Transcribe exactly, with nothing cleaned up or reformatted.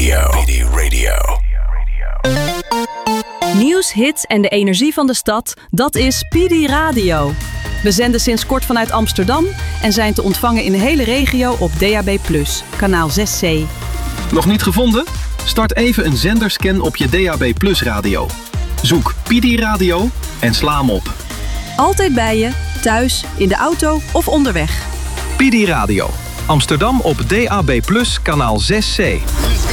Radio. B D Radio. Nieuws, hits en de energie van de stad, dat is P D Radio. We zenden sinds kort vanuit Amsterdam en zijn te ontvangen in de hele regio op D A B plus, kanaal zes C. Nog niet gevonden? Start even een zenderscan op je D A B plus radio. Zoek P D Radio en sla hem op. Altijd bij je, thuis, in de auto of onderweg. P D Radio. Amsterdam op D A B plus, kanaal zes C.